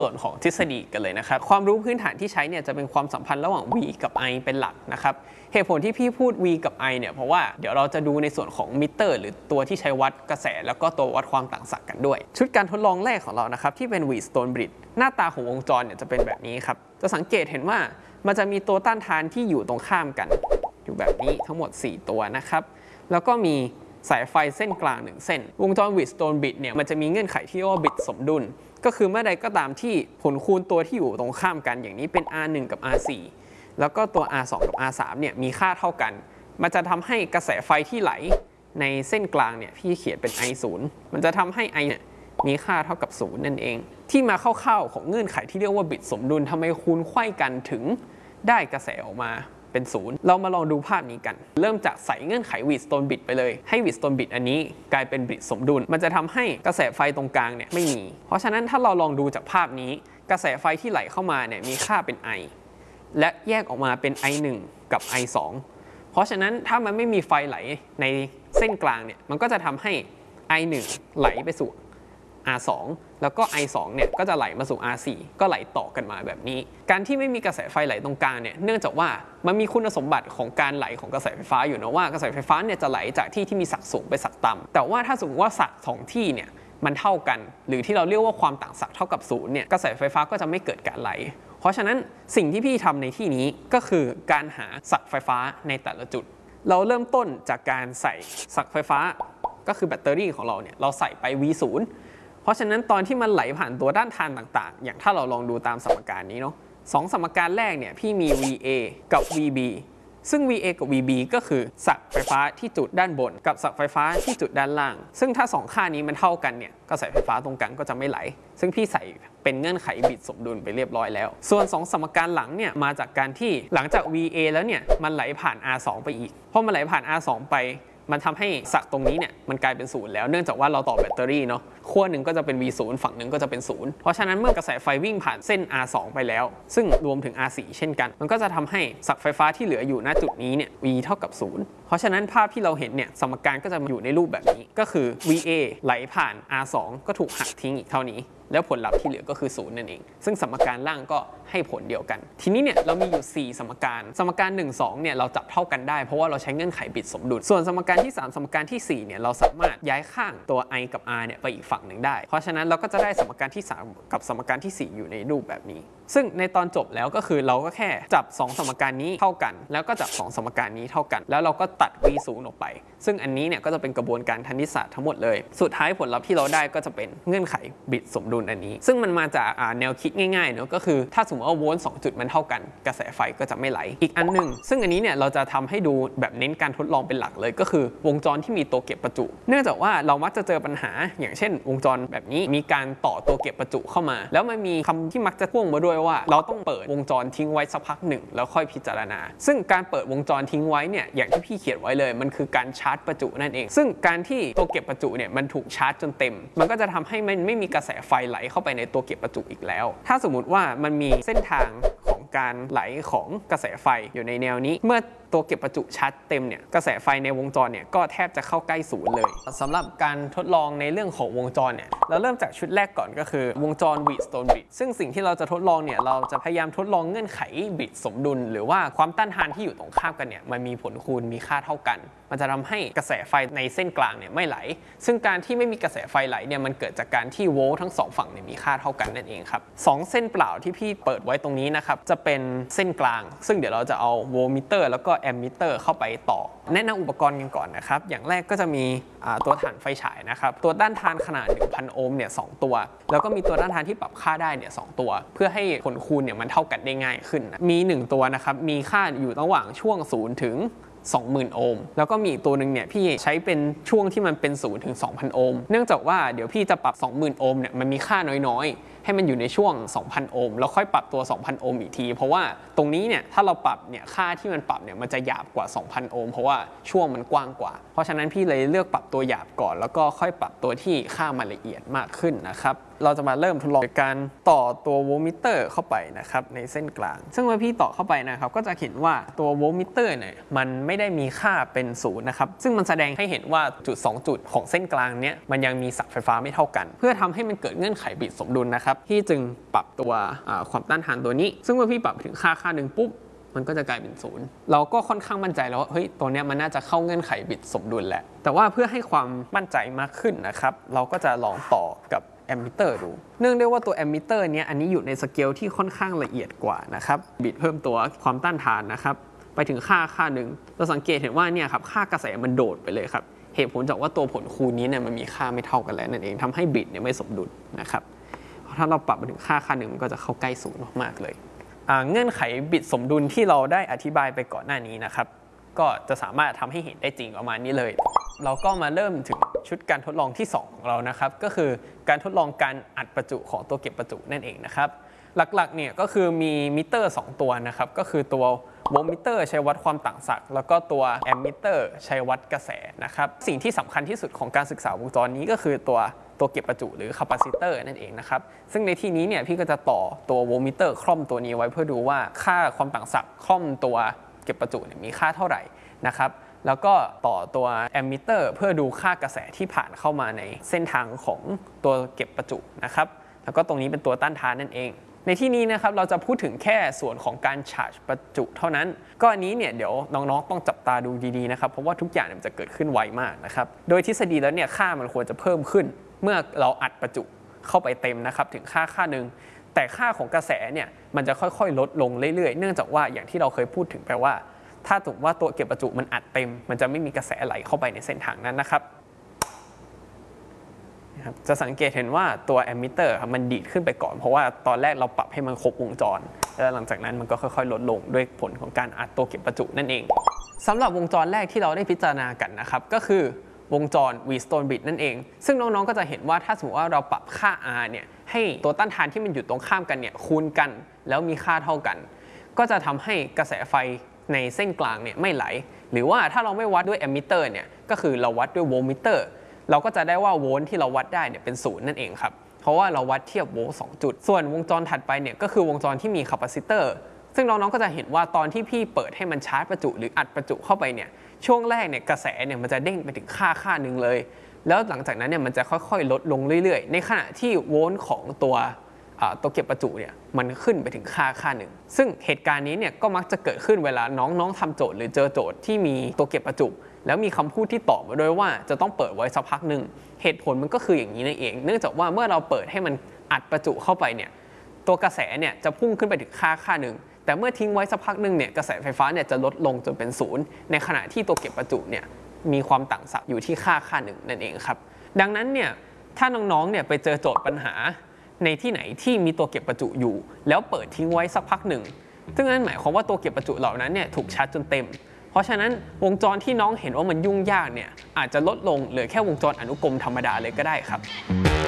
ส่วนของทฤษฎีกันเลยนะครับความรู้พื้นฐานที่ใช้เนี่ยจะเป็นความสัมพันธ์ระหว่าง V กับ I เป็นหลักนะครับเหตุผลที่พี่พูด V กับ I เนี่ยเพราะว่าเดี๋ยวเราจะดูในส่วนของมิเตอร์หรือตัวที่ใช้วัดกระแสแล้วก็ตัววัดความต่างศักย์กันด้วยชุดการทดลองแรกของเรานะครับที่เป็น Wheatstone bridge หน้าตาของวงจรเนี่ยจะเป็นแบบนี้ครับจะสังเกตเห็นว่ามันจะมีตัวต้านทานที่อยู่ตรงข้ามกันอยู่แบบนี้ทั้งหมด4ตัวนะครับแล้วก็มีสายไฟเส้นกลาง1เส้นวงจร Wheatstone bridge เนี่ยมันจะมีเงื่อนไขที่เรียกว่าบิดสมดุลก็คือเมื่อใดก็ตามที่ผลคูณตัวที่อยู่ตรงข้ามกันอย่างนี้เป็น R1 กับ R4 แล้วก็ตัว R2 กับ R3 เนี่ยมีค่าเท่ากันมันจะทำให้กระแสไฟที่ไหลในเส้นกลางเนี่ยพี่เขียนเป็น I0 มันจะทำให้ I เนี่ยมีค่าเท่ากับ0นั่นเองที่มาคร่าวๆของเงื่อนไขที่เรียกว่าบิดสมดุลทำไมคูณไขว้กันถึงได้กระแสออกมาเป็น0เรามาลองดูภาพนี้กันเริ่มจากใส่เงื่อนไข Wheatstone bridge ไปเลยให้ Wheatstone bridge อันนี้กลายเป็น bridge สมดุลมันจะทำให้กระแสไฟตรงกลางเนี่ยไม่มีเพราะฉะนั้นถ้าเราลองดูจากภาพนี้กระแสไฟที่ไหลเข้ามาเนี่ยมีค่าเป็น I และแยกออกมาเป็น I1 กับ I2 เพราะฉะนั้นถ้ามันไม่มีไฟไหลในเส้นกลางเนี่ยมันก็จะทำให้ I1 ไหลไปสู่ R2 แล้วก็ I2 เนี่ยก็จะไหลมาสู่ R4 ก็ไหลต่อกันมาแบบนี้การที่ไม่มีกระแสไฟไหลตรงกลางเนี่ยเนื่องจากว่ามันมีคุณสมบัติของการไหลของกระแสไฟฟ้าอยู่นะว่ากระแสไฟฟ้าเนี่ยจะไหลจากที่ที่มีศักย์สูงไปศักย์ต่ำแต่ว่าถ้าสมมติว่าศักย์2ที่เนี่ยมันเท่ากันหรือที่เราเรียกว่าความต่างศักย์เท่ากับ0เนี่ยกระแสไฟฟ้าก็จะไม่เกิดการไหลเพราะฉะนั้นสิ่งที่พี่ทำในที่นี้ก็คือการหาศักย์ไฟฟ้าในแต่ละจุดเราเริ่มต้นจากการใส่ศักย์ไฟฟ้าก็คือแบตเตอรี่ของเราเนี่ยเราใส่ไป V0เพราะฉะนั้นตอนที่มันไหลผ่านตัวด้านทานต่างๆอย่างถ้าเราลองดูตามสมการนี้เนาะ2สมการแรกเนี่ยพี่มี VA กับ VB ซึ่ง VA กับ VB ก็คือศักย์ไฟฟ้าที่จุดด้านบนกับศักย์ไฟฟ้าที่จุดด้านล่างซึ่งถ้า2ค่านี้มันเท่ากันเนี่ยกระแสไฟฟ้าตรงกลางก็จะไม่ไหลซึ่งพี่ใส่เป็นเงื่อนไขบิดสมดุลไปเรียบร้อยแล้วส่วน2สมการหลังเนี่ยมาจากการที่หลังจาก VA แล้วเนี่ยมันไหลผ่าน R2 ไปอีกพอมันไหลผ่าน R2 ไปมันทำให้ศักย์ตรงนี้เนี่ยมันกลายเป็น0แล้วเนื่องจากว่าเราต่อแบตเตอรี่เนาะขั้วหนึ่งก็จะเป็น V0 ฝั่งหนึ่งก็จะเป็น0เพราะฉะนั้นเมื่อกระแสไฟวิ่งผ่านเส้น R2 ไปแล้วซึ่งรวมถึง R4 เช่นกันมันก็จะทำให้ศักย์ไฟฟ้าที่เหลืออยู่ณจุดนี้เนี่ย V เท่ากับ0เพราะฉะนั้นภาพที่เราเห็นเนี่ยสมการก็จะอยู่ในรูปแบบนี้ก็คือ VA ไหลผ่าน R2 ก็ถูกหักทิ้งอีกเท่านี้แล้วผลลัพธ์ที่เหลือก็คือ0นั่นเองซึ่งสมการล่างก็ให้ผลเดียวกันทีนี้เนี่ยเรามีอยู่4สมการ1 2เนี่ยเราจับเท่ากันได้เพราะว่าเราใช้เงื่อนไขบิดสมดุลส่วนสมการที่3สมการที่4เนี่ยเราสามารถย้ายข้างตัว I กับ R เนี่ยไปอีกฝั่งหนึ่งได้เพราะฉะนั้นเราก็จะได้สมการที่3กับสมการที่4อยู่ในรูปแบบนี้ซึ่งในตอนจบแล้วก็คือเราก็แค่จับ2สมการนี้เท่ากันแล้วก็จับ2สมการนี้เท่ากันแล้วเราก็ตัด V0 ออกไปซึ่งอันนี้เนี่ยก็จะเป็นกระบวนการคณิตศาสตร์ทั้งหมดเลยสุดท้ายผลลัพธ์ที่เราได้ก็จะเป็นเงื่อนไขบิดสมดุลอันนี้ซึ่งมันมาจากแนวคิดง่ายๆเนาะก็คือถ้าสมมติว่าโวลต์2จุดมันเท่ากันกระแสไฟก็จะไม่ไหลอีกอันหนึ่งซึ่งอันนี้เนี่ยเราจะทำให้ดูแบบเน้นการทดลองเป็นหลักเลยก็คือวงจรที่มีตัวเก็บประจุเนื่องจากว่าเรามักจะเจอปัญหาอย่างเช่นวงจรแบบนี้มีการต่อตัวเก็บประจุเข้ามาแล้วมันมีคำที่มักจะพ่วงมาด้วยว่าเราต้องเปิดวงจรทิ้งไว้สักพักหนึ่งแล้วค่อยพิจารณาซึ่งการเปิดวงจรทิ้งไว้เนี่ยอย่างที่พี่เขียนไว้เลยมันคือการชาร์จประจุนั่นเองซึ่งการที่ตัวเก็บประจุเนี่ยมันถูกชาร์จจนเต็มมันก็จะทำให้มันไม่มีกระแสไฟไหลเข้าไปในตัวเก็บประจุอีกแล้วถ้าสมมุติว่ามันมีเส้นทางของการไหลของกระแสไฟอยู่ในแนวนี้เมื่อตัวเก็บประจุชาร์จเต็มเนี่ยกระแสไฟในวงจรเนี่ยก็แทบจะเข้าใกล้ศูนย์เลยสำหรับการทดลองในเรื่องของวงจรเนี่ยเราเริ่มจากชุดแรกก่อนก็คือวงจร Wheatstone bridge ซึ่งสิ่งที่เราจะทดลองเนี่ยเราจะพยายามทดลองเงื่อนไขบิดสมดุลหรือว่าความต้านทานที่อยู่ตรงข้ามกันเนี่ยมันมีผลคูณมีค่าเท่ากันมันจะทำให้กระแสไฟในเส้นกลางเนี่ยไม่ไหลซึ่งการที่ไม่มีกระแสไฟไหลเนี่ยมันเกิดจากการที่โวลต์ทั้ง2ฝั่งเนี่ยมีค่าเท่ากันนั่นเองครับ2เส้นเปล่าที่พี่เปิดไว้ตรงนี้นะครับจะเป็นเส้นกลางซึ่งเดี๋ยวเราจะเอาโวลต์มิเตอร์แล้วก็แอมมิเตอร์เข้าไปต่อแนะนำอุปกรณ์กันก่อนนะครับอย่างแรกก็จะมีตัวถ่านไฟฉายนะครับตัวต้านทานขนาด 1,000 โอห์มเนี่ย2ตัวแล้วก็มีตัวต้านทานที่ปรับค่าได้เนี่ย2ตัวเพื่อให้ผลคูณเนี่ยมันเท่ากันได้ง่ายขึ้นมี1ตัวนะครับมีค่าอยู่ระหว่างช่วง0ถึง20,000 โอห์มแล้วก็มีอีกตัวหนึ่งเนี่ยพี่ใช้เป็นช่วงที่มันเป็น0ถึง 2,000 โอห์มเนื่องจากว่าเดี๋ยวพี่จะปรับ 20,000 โอห์มเนี่ยมันมีค่าน้อยๆให้มันอยู่ในช่วง 2,000 โอห์มแล้วค่อยปรับตัว 2,000 โอห์มอีกทีเพราะว่าตรงนี้เนี่ยถ้าเราปรับเนี่ยค่าที่มันปรับเนี่ยมันจะหยาบกว่า 2,000 โอห์มเพราะว่าช่วงมันกว้างกว่าเพราะฉะนั้นพี่เลยเลือกปรับตัวหยาบก่อนแล้วก็ค่อยปรับตัวที่ค่ามันละเอียดมากขึ้นนะครับเราจะมาเริ่มทดลองการต่อตัวโวลต์มิเตอร์เข้าไปนะครับในเส้นกลางซึ่งเมื่อพี่ต่อเข้าไปนะครับก็จะเห็นว่าตัวโวลต์มิเตอร์เนี่ยมันไม่ได้มีค่าเป็น0นะครับซึ่งมันแสดงให้เห็นว่าจุด2จุดของเส้นกลางเนี้ยมันยังมีศักย์ไฟฟ้าไม่เท่ากันเพื่อทำให้มันเกิดเงื่อนไขบิดสมดุลนะครับนะครับพี่จึงปรับตัวความต้านทานตัวนี้ซึ่งเมื่อพี่ปรับถึงค่าหนึ่งปุ๊บมันก็จะกลายเป็นศูนย์เราก็ค่อนข้างมั่นใจแล้วว่าเฮ้ยตัวนี้มันน่าจะเข้าเงื่อนไขบิดสมดุลแหละแต่ว่าเพื่อให้ความมั่นใจมากขึ้นนะครับเราก็จะลองต่อกับแอมมิเตอร์ดูเนื่องด้วยว่าตัวแอมมิเตอร์เนี้ยอันนี้อยู่ในสเกลที่ค่อนข้างละเอียดกว่านะครับบิดเพิ่มตัวความต้านทานนะครับไปถึงค่าหนึ่งเราสังเกตเห็นว่าเนี่ยครับค่ากระแสมันโดดไปเลยครับเหตุผลจากว่าตัวผลคูณนี้เนี่ยมันมีค่าไม่เท่ากันแล้วนั่นเองทำให้บิดเนี่ยไม่สมดุลนะครับถ้าเราปรับมาถึงค่าหนึ่งมันก็จะเข้าใกล้ศูนย์มากๆเลยเงื่อนไขบิดสมดุลที่เราได้อธิบายไปก่อนหน้านี้นะครับก็จะสามารถทำให้เห็นได้จริงประมาณนี้เลยเราก็มาเริ่มถึงชุดการทดลองที่2ของเรานะครับก็คือการทดลองการอัดประจุของตัวเก็บประจุนั่นเองนะครับหลักๆเนี่ยก็คือมีมิเตอร์2ตัวนะครับก็คือตัวโวลต์มิเตอร์ใช้วัดความต่างศักย์แล้วก็ตัวแอมมิเตอร์ใช้วัดกระแสนะครับสิ่งที่สำคัญที่สุดของการศึกษาวงจรนี้ก็คือตัวเก็บประจุหรือคาปาซิเตอร์นั่นเองนะครับซึ่งในที่นี้เนี่ยพี่ก็จะต่อตัวโวลต์มิเตอร์คล่อมตัวนี้ไว้เพื่อดูว่าค่าความต่างศักย์คล่อมตัวเก็บประจุมีค่าเท่าไหร่นะครับแล้วก็ต่อตัวแอมมิเตอร์เพื่อดูค่ากระแสที่ผ่านเข้ามาในเส้นทางของตัวเก็บประจุนะครับแล้วก็ตรงนี้เป็นตัวต้านทานนั่นเองในที่นี้นะครับเราจะพูดถึงแค่ส่วนของการชาร์จประจุเท่านั้นก็อันนี้เนี่ยเดี๋ยวน้องๆต้องจับตาดูดีๆนะครับเพราะว่าทุกอย่างมันจะเกิดขึ้นไวมากนะครับโดยทฤษฎีแล้วเนี่ยค่ามันควรจะเพิ่มขึ้นเมื่อเราอัดประจุเข้าไปเต็มนะครับถึงค่าหนึ่งแต่ค่าของกระแสเนี่ยมันจะค่อยๆลดลงเรื่อยๆเนื่องจากว่าอย่างที่เราเคยพูดถึงไปว่าถ้าสมมติว่าตัวเก็บประจุมันอัดเต็มมันจะไม่มีกระแสไหลเข้าไปในเส้นทางนั้นนะครับจะสังเกตเห็นว่าตัวแอมมิเตอร์มันดีดขึ้นไปก่อนเพราะว่าตอนแรกเราปรับให้มันครบวงจรแล้วหลังจากนั้นมันก็ค่อยๆลดลงด้วยผลของการอัดตัวเก็บประจุนั่นเองสำหรับวงจรแรกที่เราได้พิจารณากันนะครับก็คือวงจร Wheatstone bridge นั่นเองซึ่งน้องๆก็จะเห็นว่าถ้าสมมติว่าเราปรับค่า R เนี่ยให้ตัวต้านทานที่มันอยู่ตรงข้ามกันเนี่ยคูณกันแล้วมีค่าเท่ากันก็จะทำให้กระแสไฟในเส้นกลางเนี่ยไม่ไหลหรือว่าถ้าเราไม่วัดด้วยแอมมิเตอร์เนี่ยก็คือเราวัดด้วยโวลต์มิเตอร์เราก็จะได้ว่าโวลต์ที่เราวัดได้เนี่ยเป็นศูนย์นั่นเองครับเพราะว่าเราวัดเทียบโวลต์2จุดส่วนวงจรถัดไปเนี่ยก็คือวงจรที่มีคาปาซิเตอร์ซึ่งน้องๆก็จะเห็นว่าตอนที่พี่เปิดให้มันชาร์จประจุหรืออัดประจุเข้าไปเนี่ยช่วงแรกเนี่ยกระแสเนี่ยมันจะเด้งไปถึงค่าหนึ่งเลยแล้วหลังจากนั้นเนี่ยมันจะค่อยๆลดลงเรื่อยๆในขณะที่โวลต์ของตัวเก็บประจุเนี่ยมันขึ้นไปถึงค่าหนึ่งซึ่งเหตุการณ์นี้เนี่ยก็มักจะเกิดขึ้นเวลาน้องๆทำโจทย์หรือเจอโจทย์ที่มีตัวเก็บประจุแล้วมีคำพูดที่ตอบมาด้วยว่าจะต้องเปิดไว้สักพักหนึ่งเหตุผลมันก็คืออย่างนี้นั่นเองเนื่องจากว่าเมื่อเราเปิดให้มันอัดประจุเข้าไปเนี่ยตัวกระแสเนี่ยจะพุ่งขึ้นไปถึงค่าหนึ่งแต่เมื่อทิ้งไว้สักพักหนึ่งเนี่ยกระแสไฟฟ้าเนี่ยจะลดลงจนเป็นศูนย์ในขณะที่ตัวเก็บประจุเนี่ยมีความต่างศักย์อยู่ที่ค่าหนึ่งนั่นเองครับดังนั้นเนี่ยถ้าน้องๆเนี่ยไปเจอโจทย์ปัญหาในที่ไหนที่มีตัวเก็บประจุอยู่แล้วเปิดทิ้งไว้สักพักหนึ่งซึ่งนั่นหมายความว่าตัวเก็บประจุเหล่านั้นเนี่ยถูกชาร์จจนเต็มเพราะฉะนั้นวงจรที่น้องเห็นว่ามันยุ่งยากเนี่ยอาจจะลดลงเหลือแค่วงจรอนุกรมธรรมดาเลยก็ได้ครับ